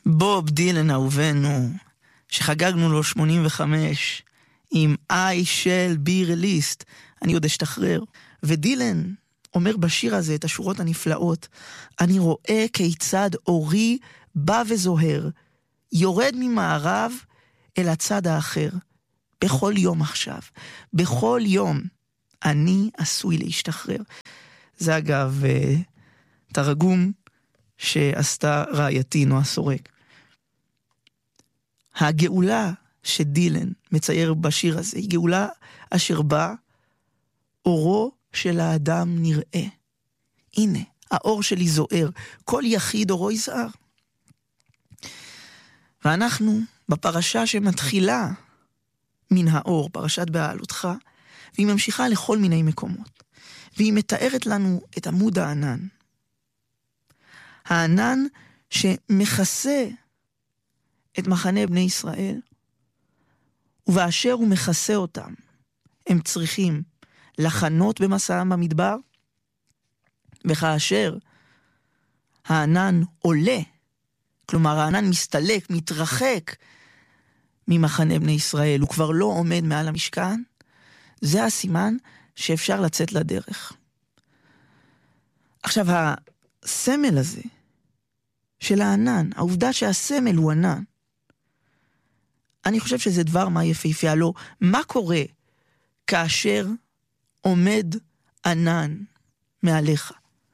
בוב דילן אהובנו, שחגגנו לו 85, עם I shall be released, אני עוד אשתחרר. ודילן אומר בשיר הזה את השורות הנפלאות, אני רואה כיצד אורי בא וזוהר, יורד ממערב אל הצד האחר. בכל יום עכשיו, בכל יום, אני עשוי להשתחרר. זה אגב תרגום שעשתה רעייתי נועה סורק. הגאולה שדילן מצייר בשיר הזה, היא גאולה אשר בה אורו של האדם נראה. הנה, האור שלי זוהר, כל יחיד אורו יזהר. ואנחנו בפרשה שמתחילה מן האור, פרשת בהעלותך, והיא ממשיכה לכל מיני מקומות. והיא מתארת לנו את עמוד הענן. הענן שמכסה את מחנה בני ישראל, ובאשר הוא מכסה אותם, הם צריכים לחנות במסעם במדבר, וכאשר הענן עולה, כלומר הענן מסתלק, מתרחק ממחנה בני ישראל, הוא כבר לא עומד מעל המשכן, זה הסימן שאפשר לצאת לדרך. עכשיו, הסמל הזה של הענן, העובדה שהסמל הוא ענן, אני חושב שזה דבר מה יפהפה. לא, מה קורה כאשר עומד ענן מעליך?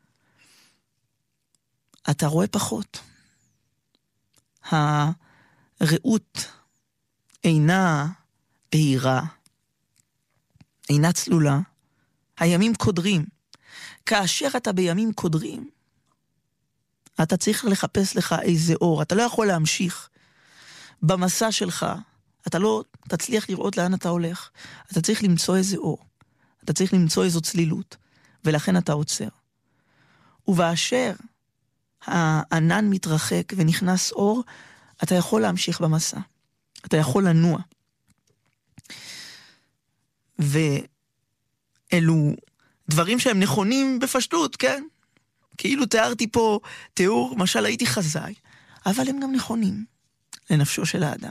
אתה רואה פחות. הראות אינה בהירה, אינה צלולה. הימים קודרים. כאשר אתה בימים קודרים, אתה צריך לחפש לך איזה אור. אתה לא יכול להמשיך במסע שלך. אתה לא תצליח לראות לאן אתה הולך. אתה צריך למצוא איזה אור. אתה צריך למצוא איזו צלילות. ולכן אתה עוצר. ובאשר הענן מתרחק ונכנס אור, אתה יכול להמשיך במסע. אתה יכול לנוע. ואלו דברים שהם נכונים בפשטות, כן? כאילו תיארתי פה תיאור, משל הייתי חזאי, אבל הם גם נכונים לנפשו של האדם.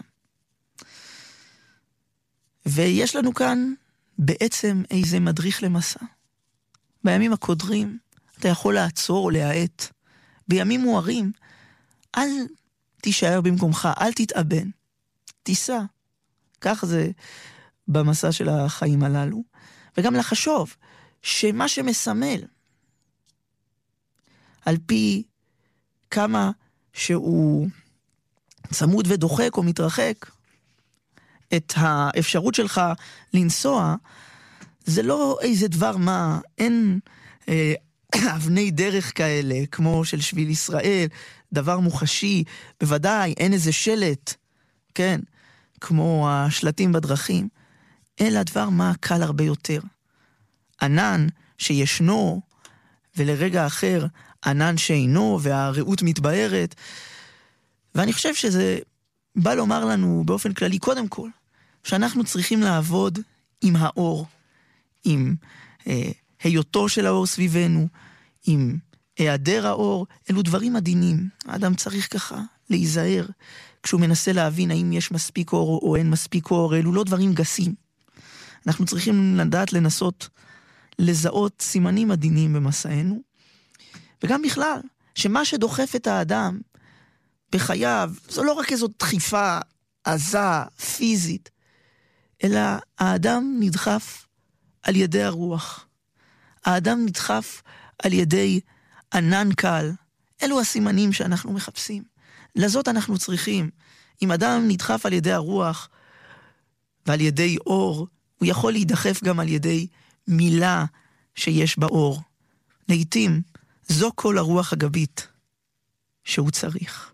ויש לנו כאן בעצם איזה מדריך למסע. בימים הקודרים אתה יכול לעצור או להעט. בימים מוארים, אל תישאר במקומך, אל תתאבן. תיסע. כך זה במסע של החיים הללו. וגם לחשוב שמה שמסמל, על פי כמה שהוא צמוד ודוחק או מתרחק, את האפשרות שלך לנסוע, זה לא איזה דבר מה, אין אבני דרך כאלה, כמו של שביל ישראל, דבר מוחשי, בוודאי אין איזה שלט, כן, כמו השלטים בדרכים, אלא דבר מה קל הרבה יותר. ענן שישנו, ולרגע אחר ענן שאינו, והרעות מתבהרת, ואני חושב שזה בא לומר לנו באופן כללי, קודם כל, שאנחנו צריכים לעבוד עם האור, עם היותו של האור סביבנו, עם היעדר האור, אלו דברים עדינים. האדם צריך ככה להיזהר, כשהוא מנסה להבין האם יש מספיק אור או אין מספיק אור, אלו לא דברים גסים. אנחנו צריכים לדעת לנסות לזהות סימנים עדינים במסענו, וגם בכלל, שמה שדוחף את האדם בחייו, זו לא רק איזו דחיפה עזה, פיזית, אלא האדם נדחף על ידי הרוח. האדם נדחף על ידי ענן קל. אלו הסימנים שאנחנו מחפשים. לזאת אנחנו צריכים. אם אדם נדחף על ידי הרוח ועל ידי אור, הוא יכול להידחף גם על ידי מילה שיש באור. לעתים, זו כל הרוח הגבית שהוא צריך.